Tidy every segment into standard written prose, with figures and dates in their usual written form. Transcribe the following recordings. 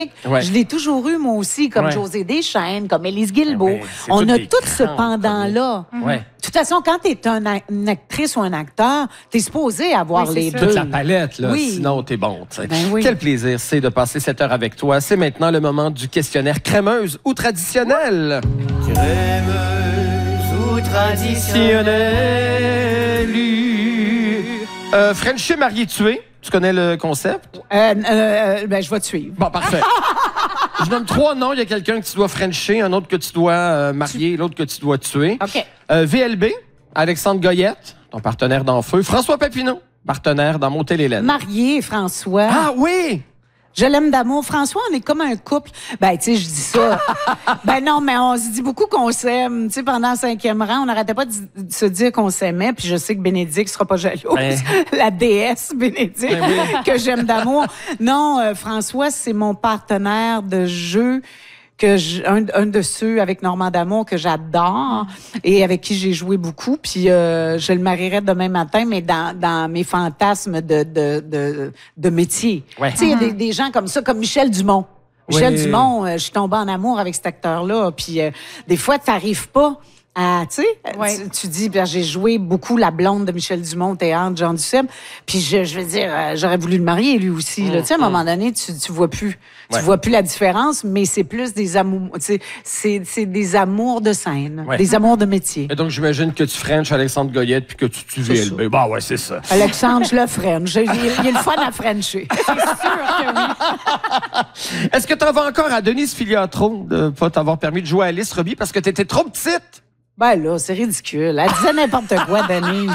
Ouais. Je l'ai toujours eu, moi aussi, comme José Deschênes, comme Élise Guilbeault. Ouais, on a des tout ce grands pendant-là. Ouais. De toute façon, quand t'es une actrice ou un acteur, t'es supposé avoir les deux. Toute la palette, là. Oui. Sinon, t'es bon. Tu sais. Ben oui. Quel plaisir c'est de passer cette heure avec toi. C'est maintenant le moment du questionnaire crémeuse ou traditionnelle. Crémeuse ou traditionnelle. Frenchie marié tué. Tu connais le concept? Ben, je vais te suivre. Bon, parfait. Je nomme 3 noms. Il y a quelqu'un que tu dois frencher, un autre que tu dois marier, l'autre que tu dois tuer. OK. VLB, Alexandre Goyette, ton partenaire dans Feu. François Papineau, partenaire dans Motel Hélène. Marié, François. Ah oui! Je l'aime d'amour. François, on est comme un couple. Ben, tu sais, je dis ça. Ben non, mais on se dit beaucoup qu'on s'aime. Tu sais, pendant le 5e rang, on n'arrêtait pas de se dire qu'on s'aimait. Puis je sais que Bénédicte sera pas jalouse. Ben. La déesse Bénédicte, Ben oui. que j'aime d'amour. Non, François, c'est mon partenaire de jeu. Un de ceux avec Normand D'Amour que j'adore et avec qui j'ai joué beaucoup. Puis je le marierais demain matin, mais dans mes fantasmes de métier. Ouais. Tu sais, il y a des gens comme ça, comme Michel Dumont. Michel Dumont, je suis tombée en amour avec cet acteur-là. Puis des fois, t'arrives pas à, tu sais, tu dis, ben, j'ai joué beaucoup la blonde de Michel Dumont au théâtre, Jean Duceppe. Puis je veux dire, j'aurais voulu le marier lui aussi. Tu sais, à un moment donné, tu vois plus. Tu vois plus la différence, mais c'est plus des amours, c'est des amours de scène, des amours de métier. Et donc, j'imagine que tu frenches Alexandre Goyette puis que tu tues VLB. Bah ouais, c'est ça. Alexandre, je le french. Il y a le fun à frencher. C'est sûr que oui. Est-ce que tu en vas encore à Denise Filiatro de pas t'avoir permis de jouer à Alice Robbie parce que tu étais trop petite? Ben là, c'est ridicule. Elle disait n'importe quoi, Denise.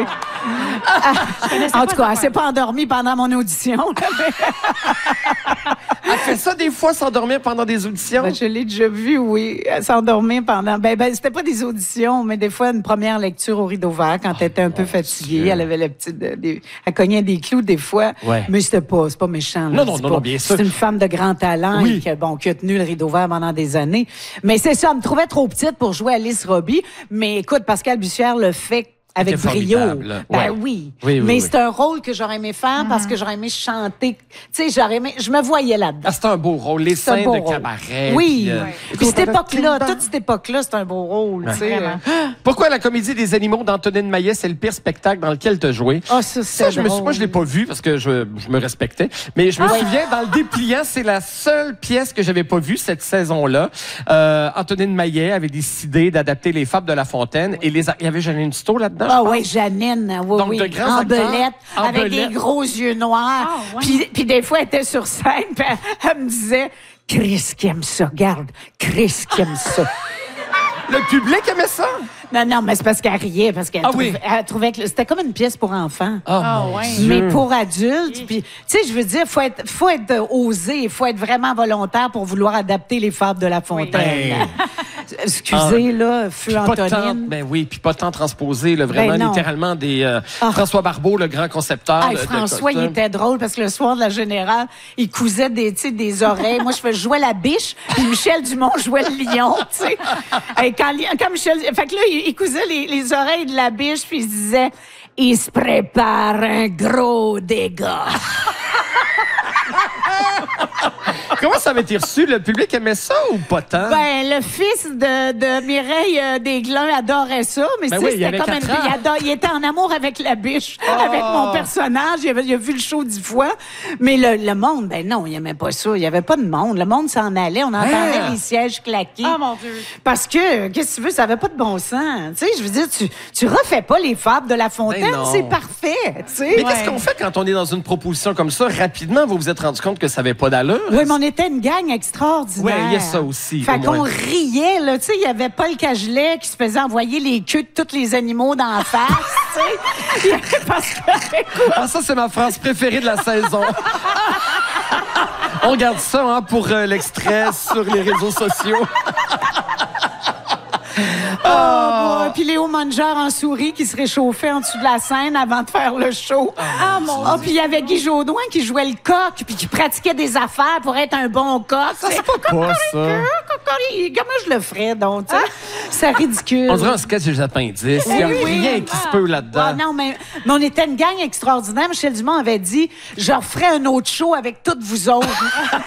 En tout cas, elle s'est pas endormie pendant mon audition. Elle fait ça des fois, s'endormir pendant des auditions? Ben, je l'ai déjà vu, oui. S'endormir pendant... Ben, c'était pas des auditions, mais des fois, une première lecture au rideau vert quand elle était un peu fatiguée. Elle avait la petite... elle cognait des clous des fois. Ouais. Mais c'est pas méchant. Là. Non, bien sûr. C'est une femme de grand talent et qui a tenu le rideau vert pendant des années. Mais c'est ça, elle me trouvait trop petite pour jouer à Alice Robbie. Mais écoute, Pascal Bussière le fait avec brio. Ben oui. Mais c'est un rôle que j'aurais aimé faire parce que j'aurais aimé chanter. Tu sais, je me voyais là-dedans. Ah, c'est un beau rôle. Les scènes de cabaret. Oui. Puis cette époque-là, toute cette époque-là, c'est un beau rôle. Tu sais. Pourquoi la comédie des animaux d'Antonine Maillet, c'est le pire spectacle dans lequel tu as joué? Ah, ça, moi, je l'ai pas vu parce que je me respectais. Mais je me souviens, dans Le Dépliant, c'est la seule pièce que j'avais pas vue cette saison-là. Antonine Maillet avait décidé d'adapter Les Fables de La Fontaine. Et il y avait Janine Stowe là-dedans. Ah oui, Janine, Donc, de grands Belette, en avec belette. des gros yeux noirs. Puis des fois, elle était sur scène, puis elle me disait « Chris qui aime ça, regarde, Chris qui aime ça. » Le public aimait ça? Non, mais c'est parce qu'elle riait, parce qu'elle elle trouvait que c'était comme une pièce pour enfants. Mais pour adultes. Puis, tu sais, je veux dire, faut être osé, il faut être vraiment volontaire pour vouloir adapter Les Fables de La Fontaine. Excusez, là, feu Antonine. Puis pas tant transposé, là, vraiment littéralement des... François Barbeau, le grand concepteur. François, il était drôle parce que le soir de la Générale, il cousait des oreilles. Moi, je jouais la biche, puis Michel Dumont jouait le lion, tu sais. Quand Michel... Fait que là, il cousait les oreilles de la biche, puis il se disait « Il se prépare un gros dégât. » Comment ça avait été reçu? Le public aimait ça ou pas tant? Ben, le fils de Mireille Desglin adorait ça, mais c'était comme il était en amour avec la biche, avec mon personnage. Il a vu le show 10 fois. Mais le monde, ben non, il aimait pas ça. Il y avait pas de monde. Le monde s'en allait. On entendait les sièges claquer. Oh mon Dieu. Parce que, qu'est-ce que tu veux, ça avait pas de bon sens. Tu sais, je veux dire, tu refais pas Les Fables de La Fontaine, c'est parfait. Tu sais. Mais qu'est-ce qu'on fait quand on est dans une proposition comme ça? Rapidement, vous vous êtes rendu compte que ça avait pas d'allure? Oui, mais on était une gang extraordinaire. Oui, il y a ça aussi. Fait qu'on riait, là. Tu sais, il y avait Paul Cagelet qui se faisait envoyer les queues de tous les animaux dans la face, tu sais. Parce que, ça, c'est ma phrase préférée de la saison. On garde ça pour l'extrait sur les réseaux sociaux. Puis Léo Manger en souris qui se réchauffait en dessous de la scène avant de faire le show. Puis il y avait Guy Jodoin qui jouait le coq puis qui pratiquait des affaires pour être un bon coq. Ça, c'est pas ça. Comment je le ferais, donc? C'est ridicule. On dirait un sketch des appendices. Il n'y a rien qui se peut là-dedans. Non, mais on était une gang extraordinaire. Michel Dumont avait dit « Je referai un autre show avec toutes vous autres. »